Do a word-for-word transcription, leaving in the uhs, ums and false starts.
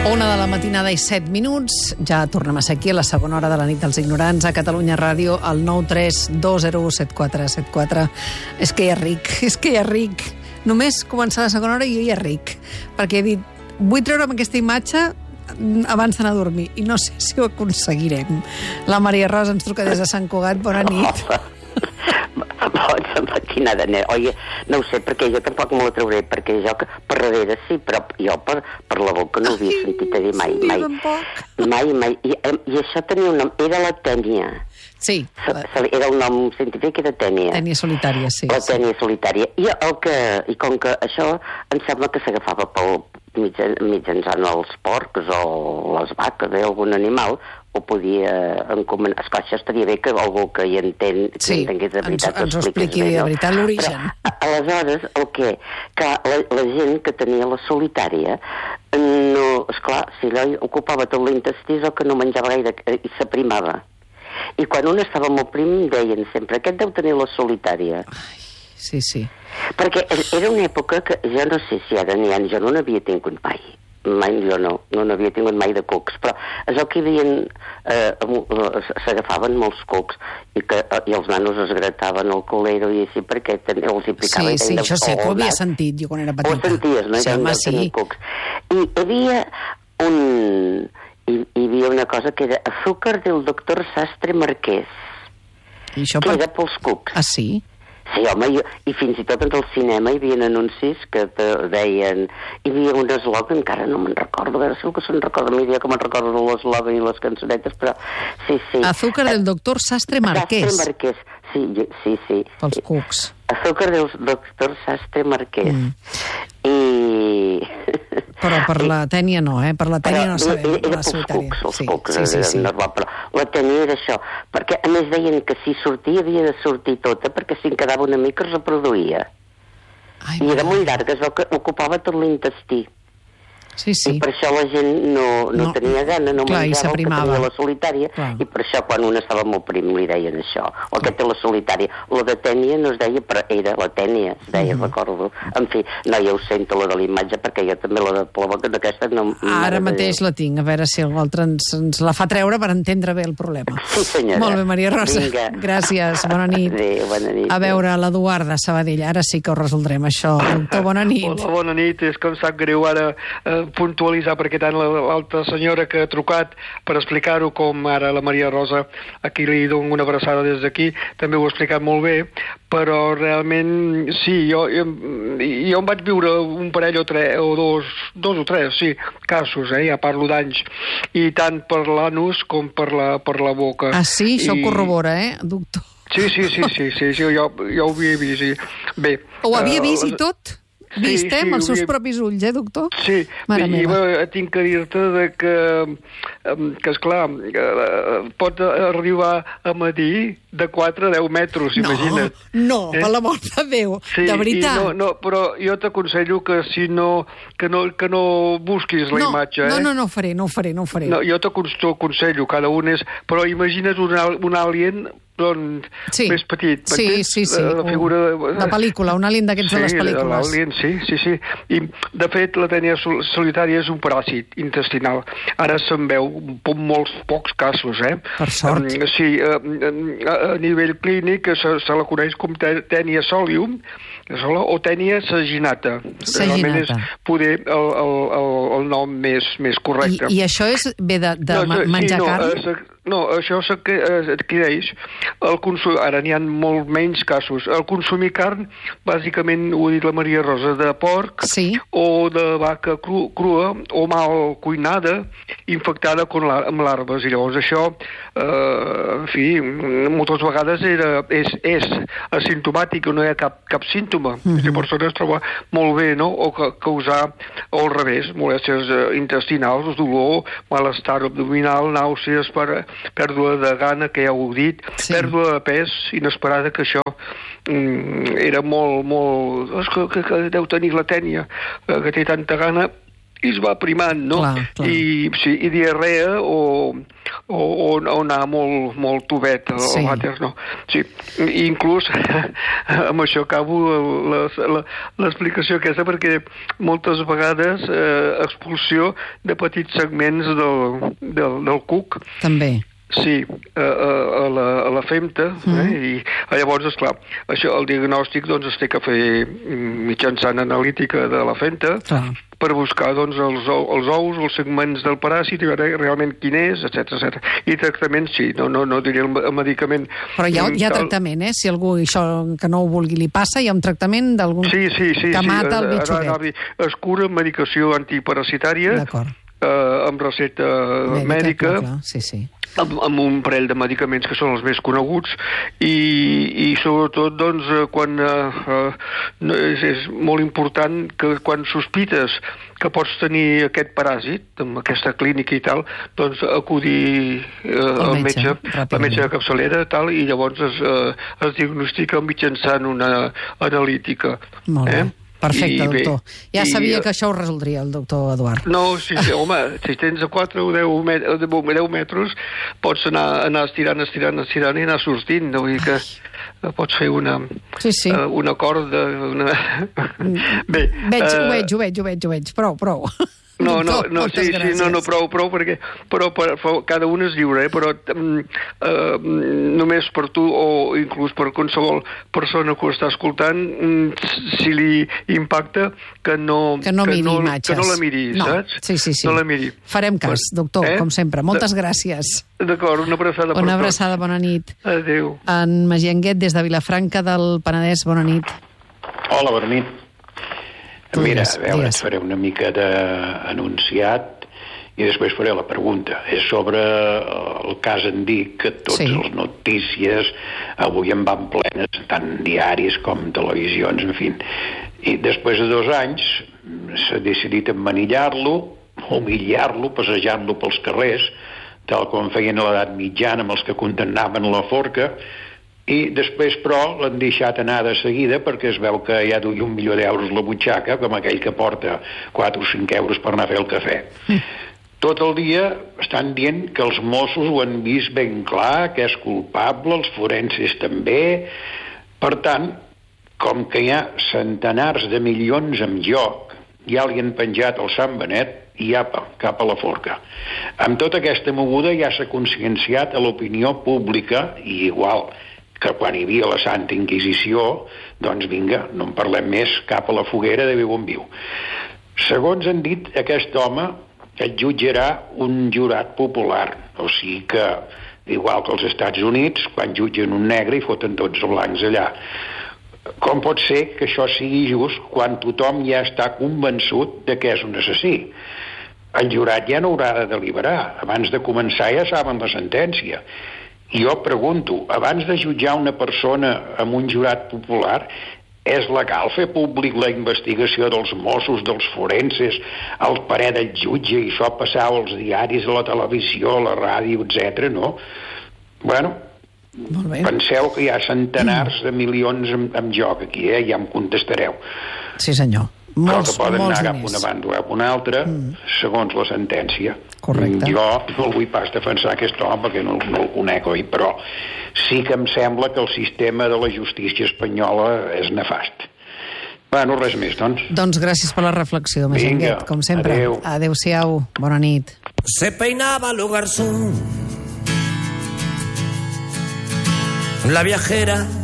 Una de la matinada i set minuts. Ja tornem a ser aquí a la segona hora de la nit dels ignorants a Catalunya Ràdio, al nou tres dos zero u set quatre set quatre. És que ja ric, és que ja ric. Només començar la segona hora i jo ja ric. Perquè he dit, vull treure'm aquesta imatge abans d'anar a dormir. I no sé si ho aconseguirem. La Maria Rosa ens truca des de Sant Cugat. Bona nit. Bona matinada, oi, no ho sé, perquè jo tampoc me la trauré, perquè jo per darrere sí, però jo per, per la boca no ho havia sentit a dir mai, mai, mai, mai, I, i això tenia un nom, era la tènia. Sí. Era el nom científic, era tènia. Tènia solitària, sí. La tènia solitària. I, el que, i com que això em sembla que s'agafava pel mitjançant els porcs o les vaques d'algun animal, o podia encomanar... Esclar, això estaria bé que algú que hi entén, que sí, entengués de veritat, ens ho expliqui bé, de veritat, l'origen. Aleshores, el què? Que la, la gent que tenia la solitària, no, esclar, si allò ocupava tot l'intestí, és el que no menjava gaire i s'aprimava. I quan un estava molt prim, deien sempre, aquest deu tenir la solitària. Ai, sí, sí. Perquè era una època que jo no sé si ara n'hi ha, jo no n'havia tingut mai. Mai, jo no, no n'havia tingut mai de cucs, però és el que hi havia, eh, s'agafaven molts cucs i, que, i els nanos es grataven el colero i així perquè ten, els hi picava. Sí, sí, això sé, que ho havia sentit jo quan era petita. Ho senties, no? Sí, home, sí. Cucs. I hi havia un... Hi, hi havia una cosa que era azúcar del doctor Sastre Marquès, I això que per... era pels cucs. Ah, sí? Sí, home, jo, i fins i tot en el cinema hi havia anuncis que te deien... Hi havia un eslògan, encara no me'n recordo, a veure, segur que se'n recorda, mi dia que me'n recordo de l'eslògan i les cançonetes, però sí, sí. Azúcar del doctor Sastre Marquès. Sastre Marquès, sí, jo, sí, sí. Pels sí. cucs. Azúcar del doctor Sastre Marquès. Mm. I... Però per la tènia no, eh? Per la tènia però, no sabem. Era pels cucs, els sí, cucs, sí, sí, sí. Normal, però la tènia era això, perquè a més deien que si sortia havia de sortir tota, perquè si en quedava una mica es reproduïa. Ai, I era molt llarga, es ocupava tot l'intestí. Sí, sí. I per això la gent no, no, no tenia gana, no clar, menjava el que tenia la solitària, clar. I per això quan un estava molt prim li deien això, o aquest té la solitària. La de tènia no es deia, però era la tènia, es deia, uh-huh. recordo. En fi, no, ja ho sento, la de l'imatge, perquè jo també la de la boca d'aquesta no... Ara mateix la tinc, a veure si l'altre ens, ens la fa treure per entendre bé el problema. Sí, senyora. Molt bé, Maria Rosa. Vinga. Gràcies, bona nit. Adéu, bona nit. A veure, l'Eduard de Sabadell, ara sí que ho resoldrem, això. Doctor, bona nit. Hola, bona nit. És que em sap greu ara eh, puntualitzar perquè tant l'altra senyora que ha trucat per explicar-ho com ara la Maria Rosa, aquí li dono una abraçada des d'aquí, també ho ha explicat molt bé, però realment sí, jo, jo, jo em vaig viure un parell o, tres, o dos, dos o tres, sí, casos, eh, ja parlo d'anys, i tant per l'anus com per la, per la boca. Ah, sí? Això I... ho corrobora, eh, doctor? Sí, sí, sí, sí, sí, sí jo, jo ho havia vist, sí. Bé. Ho havia vist uh, i tot? Vist, eh, sí, amb els seus havia... propis ulls, eh, doctor? Sí, Mare i meva. bé, tinc que dir-te de que, que esclar, pot arribar a medir de quatre a deu metres, no, imagina't. No, eh? Per l'amor de Déu, sí, de veritat. No, no, però jo t'aconsello que si no, que no, que no busquis la no, imatge, eh? No, no, no ho faré, no ho faré, no ho faré. No, jo t'aconsello, cada un és... Però imagina't un, un alien... doncs, sí. més petit. Sí, sí, sí. La figura de... La pel·lícula, un alien d'aquests sí, de les pel·lícules. L'alien, sí, sí, sí. I, de fet, la tènia solitària és un paràsit intestinal. Ara se'n veu en molts pocs casos, eh? Per sort. Um, sí, uh, a, a nivell clínic se, se la coneix com tènia solium, o tènia saginata. Realment és poder el, el, el, el nom més, més correcte. I, i això és ve de, de no, menjar sí, no, carn? Eh, no, això s'adquireix el consum... Ara n'hi ha molt menys casos. El consumir carn, bàsicament, ho ha dit la Maria Rosa, de porc sí. o de vaca cru, crua o mal cuinada, infectada con la, amb larves. I llavors això, eh, en fi, moltes vegades era, és, és asimptomàtic, no hi ha cap, cap símptoma. Mm-hmm. La persona es troba molt bé, no? O ca causar, o al revés, molèsties eh, intestinals, dolor, malestar abdominal, nàusees, per, pèrdua de gana, que ja ho heu dit, sí. Pèrdua de pes inesperada, que això mm, era molt, molt... Que, que, que deu tenir la tènia, que té tanta gana, i es va primant, no? Clar, clar. I, sí, i diarrea o, o, o, o anar molt, molt tubet, el Sí. vàter, no. Sí, i inclús amb això acabo l'explicació aquesta, perquè moltes vegades eh, expulsió de petits segments del, del, del cuc. També. Sí, a, a, a, la, a la femta, mm. eh? I llavors, esclar, això, el diagnòstic doncs, es té que fer mitjançant analítica de la femta, Clar. per buscar doncs, els, els ous, els segments del paràsit, i veure realment quin és, etcètera etcètera. I tractament, sí, no, no, no diré el, el medicament... Però hi ha, hi ha tractament, eh? Si algú això que no ho vulgui li passa, hi ha un tractament d'algun sí, sí, sí, que sí. mata el bitxo aquest. Es cura amb medicació antiparasitària, eh, amb recepta mèdica, mèdica clar, clar. Sí, sí. Amb, amb un parell de medicaments que són els més coneguts, i, i sobretot doncs, quan eh, eh, és, és molt important que quan sospites que pots tenir aquest paràsit, amb aquesta clínica i tal, doncs acudir eh, al metge, metge la metge de capçalera tal, i llavors es, eh, es diagnostica mitjançant una analítica. Molt bé. Eh? Perfecte, I doctor. Bé, ja i, sabia que això ho resoldria el doctor Eduard. No, sí, sí, home, si tens a quatre o deu metres, pots anar, anar estirant, estirant, estirant i anar sortint. No? Vull dir que pots fer una, sí, sí. Uh, una corda... Una... Bé, veig, uh... ho veig, ho veig, ho veig, ho veig. Prou, prou. No, doctor, no, no, sí, sí, no, no, prou, prou, perquè però per, per, cada un és lliure, eh, però um, uh, només per tu o inclús per qualsevol persona que ho està escoltant, um, si li impacta, que no, que no, que miri no, imatges. Que no la miri, no. saps? Sí, sí, sí. No la miri. Farem cas, doctor, eh? Com sempre. Moltes gràcies. D'acord, una abraçada per tots. Una abraçada, bona nit. Adéu. En Magianguet, des de Vilafranca del Penedès, bona nit. Hola, bona nit. Mira, a veure, et faré una mica d'anunciat i després faré la pregunta. És sobre el cas Andic, que tots sí. les notícies avui en van plenes, tant diaris com televisions, en fi. I després de dos anys s'ha decidit emmanillar-lo, humillar-lo, passejar-lo pels carrers, tal com feien a l'edat mitjana amb els que condemnaven a la forca, i després, però, l'han deixat anar de seguida perquè es veu que ja duia un milió d'euros la butxaca, com aquell que porta quatre o cinc euros per anar a fer el cafè. Mm. Tot el dia estan dient que els Mossos ho han vist ben clar, que és culpable, els forenses també. Per tant, com que hi ha centenars de milions en joc, ja li han penjat el Sant Benet i apa, cap a la forca. Amb tota aquesta moguda ja s'ha conscienciat a l'opinió pública, i igual que quan hi havia la Santa Inquisició, doncs vinga, no en parlem més, cap a la foguera de viu en viu. Segons han dit, aquest home et jutjarà un jurat popular, o sigui que, igual que als Estats Units, quan jutgen un negre i foten tots blancs allà. Com pot ser que això sigui just quan tothom ja està convençut de que és un assassí? El jurat ja no haurà de deliberar, abans de començar ja saben la sentència. I jo pregunto, abans de jutjar una persona amb un jurat popular, és legal fer públic la investigació dels Mossos, dels forenses, el parer del jutge, i això passar als diaris, a la televisió, a la ràdio, etcètera, no? Bueno, penseu que hi ha centenars de milions en, en joc aquí, eh? Ja em contestareu. Sí, senyor. Molts, però que poden molts anar cap una banda o cap una altra, mm. segons la sentència. Correcte. Jo no el vull pas defensar aquest home, perquè no, no el conec, oi? Però sí que em sembla que el sistema de la justícia espanyola és nefast. Bueno, res més, doncs. Doncs gràcies per la reflexió, Magianguet, com sempre. Adéu. Adéu-siau, bona nit. Se peinaba lo garzón, la viajera